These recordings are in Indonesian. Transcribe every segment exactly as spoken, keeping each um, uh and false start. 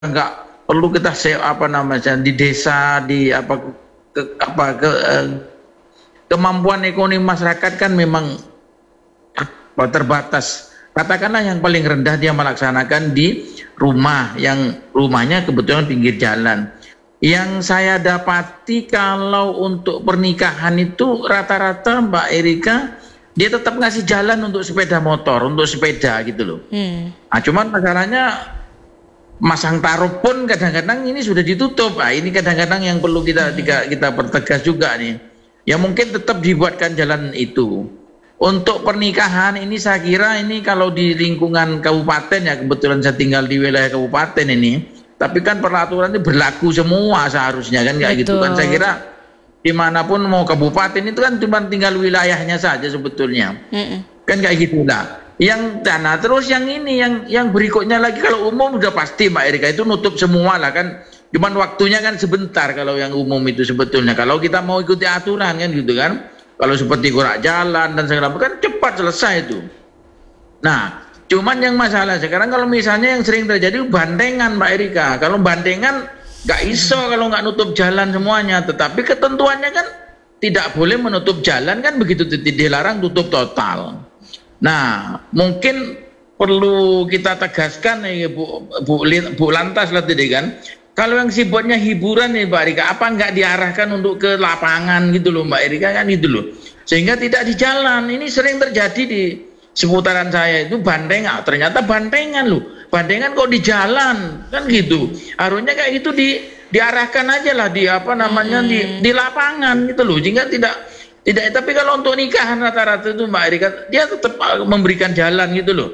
nggak perlu kita sewa apa namanya di desa di apa ke, apa ke eh, kemampuan ekonomi masyarakat kan memang terbatas. Katakanlah yang paling rendah dia melaksanakan di rumah yang rumahnya kebetulan pinggir jalan. Yang saya dapati kalau untuk pernikahan itu rata-rata Mbak Erika dia tetap ngasih jalan untuk sepeda motor, untuk sepeda gitu loh. Hmm. Nah, cuman masalahnya masang taruh pun kadang-kadang ini sudah ditutup. Nah, ini kadang-kadang yang perlu kita kita, kita pertegas juga nih. Ya mungkin tetap dibuatkan jalan itu. Untuk pernikahan ini saya kira ini kalau di lingkungan kabupaten ya kebetulan saya tinggal di wilayah kabupaten ini, tapi kan peraturan itu berlaku semua seharusnya kan kayak gitu kan. Saya kira dimanapun mau kabupaten itu kan cuma tinggal wilayahnya saja sebetulnya. Mm-mm. Kan kayak gitulah. Yang dana terus yang ini yang yang berikutnya lagi kalau umum udah pasti Mbak Erika itu nutup semua lah kan. Cuman waktunya kan sebentar kalau yang umum itu sebetulnya. Kalau kita mau ikuti aturan kan gitu kan. Kalau seperti gerak jalan dan segala macam kan cepat selesai itu. Nah, cuman yang masalah sekarang kalau misalnya yang sering terjadi bandengan Mbak Erika. Kalau bandengan nggak iso kalau nggak nutup jalan semuanya. Tetapi ketentuannya kan tidak boleh menutup jalan kan begitu dilarang tutup total. Nah, mungkin perlu kita tegaskan nih Bu, Bu, Bu Lantas lah tadi kan. Kalau yang sifatnya hiburan nih Mbak Erika, apa nggak diarahkan untuk ke lapangan gitu loh Mbak Erika kan gitu loh. Sehingga tidak di jalan. Ini sering terjadi di seputaran saya itu bandengan. Ternyata bandengan loh. Bandengan kok di jalan kan gitu. Harusnya kayak gitu di diarahkan aja lah di apa namanya hmm. di di lapangan gitu loh. Sehingga tidak tidak. Tapi kalau untuk nikahan rata-rata itu Mbak Erika dia tetap memberikan jalan gitu loh.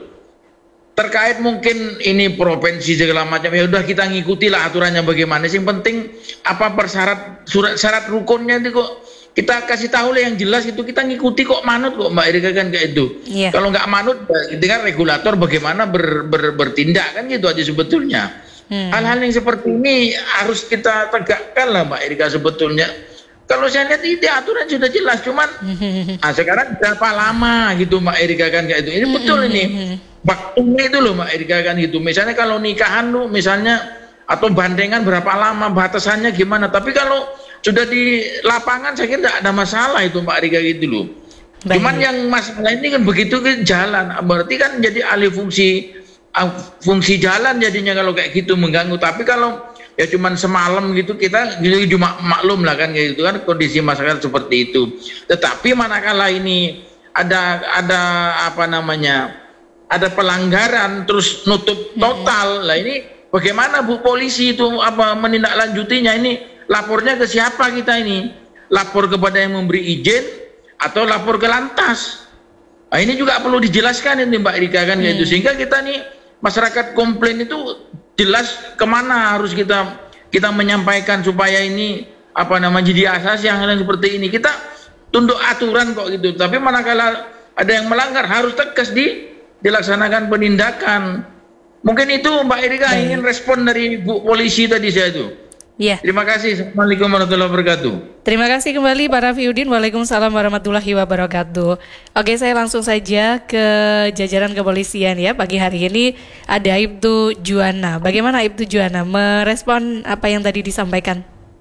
Terkait mungkin ini provinsi segala macam ya udah kita ngikuti lah aturannya bagaimana sih, yang penting apa persyarat surat syarat rukunnya itu kok kita kasih tahu lah yang jelas itu kita ngikuti kok manut kok Mbak Erika kan kayak itu. Yeah. Kalau nggak manut dengan regulator bagaimana ber, ber, bertindak kan gitu aja sebetulnya. Hal-hal hmm. yang seperti ini harus kita tegakkan lah Mbak Erika sebetulnya. Kalau saya lihat ini aturan sudah jelas, cuman nah sekarang berapa lama gitu Mbak Erika kan kayak itu. Ini betul ini. Waktunya itu loh Mbak Erika kan gitu. Misalnya kalau nikahan lu misalnya atau bandengan berapa lama, batasannya gimana. Tapi kalau sudah di lapangan saya kira tidak ada masalah itu Mbak Erika gitu loh. Baik. Cuman yang masalah ini kan begitu ke jalan. Berarti kan jadi alih fungsi fungsi jalan jadinya kalau kayak gitu mengganggu. Tapi kalau ya cuman semalam gitu kita gitu cuma maklum lah kan kayak gitu kan kondisi masyarakat seperti itu. Tetapi manakala ini ada ada apa namanya ada pelanggaran terus nutup total lah ini bagaimana Bu polisi itu apa menindaklanjutinya ini lapornya ke siapa kita ini lapor kepada yang memberi izin atau lapor ke lantas. Nah, ini juga perlu dijelaskan ini Mbak Erika kan hmm. gitu sehingga kita nih masyarakat komplain itu jelas kemana harus kita kita menyampaikan supaya ini apa namanya jadi asas yang seperti ini kita tunduk aturan kok gitu tapi manakala ada yang melanggar harus tegas di dilaksanakan penindakan. Mungkin itu Mbak Erika hmm. ingin respon dari Bu polisi tadi saya itu. Iya. Terima kasih. Assalamualaikum warahmatullahi wabarakatuh. Terima kasih kembali Pak Rafiuddin. Waalaikumsalam warahmatullahi wabarakatuh. Oke, saya langsung saja ke jajaran kepolisian ya. Pagi hari ini ada Ibtu Juana. Bagaimana Ibtu Juana merespon apa yang tadi disampaikan?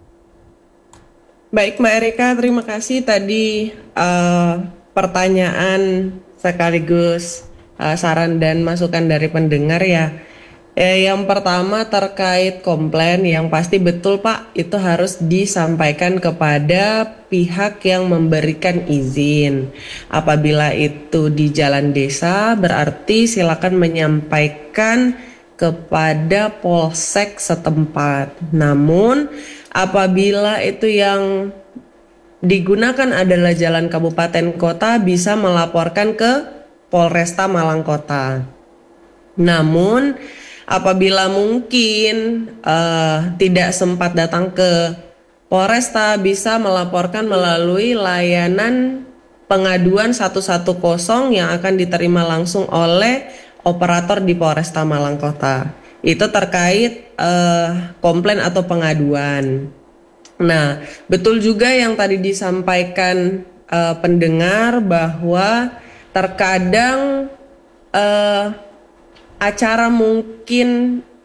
Baik Mbak Erika, terima kasih tadi uh, pertanyaan sekaligus Uh, saran dan masukan dari pendengar ya. Eh, yang pertama terkait komplain yang pasti betul Pak itu harus disampaikan kepada pihak yang memberikan izin. Apabila itu di jalan desa berarti silakan menyampaikan kepada polsek setempat. Namun apabila itu yang digunakan adalah jalan kabupaten kota bisa melaporkan ke Polresta Malang Kota. Namun apabila mungkin uh, tidak sempat datang ke Polresta bisa melaporkan melalui layanan pengaduan seratus sepuluh yang akan diterima langsung oleh operator di Polresta Malang Kota. Itu terkait uh, komplain atau pengaduan. Nah, betul juga yang tadi disampaikan uh, pendengar bahwa terkadang uh, acara mungkin